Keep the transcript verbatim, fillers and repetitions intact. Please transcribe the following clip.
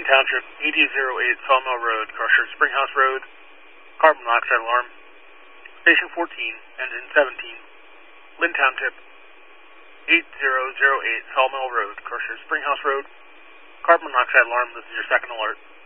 Township, E D zero eight Sawmill Road, Crusher, Springhouse Road, carbon monoxide alarm. Station fourteen, engine seventeen, Lynn Township, eight zero zero eight Sawmill Road, Crusher, Springhouse Road, carbon monoxide alarm. This is your second alert.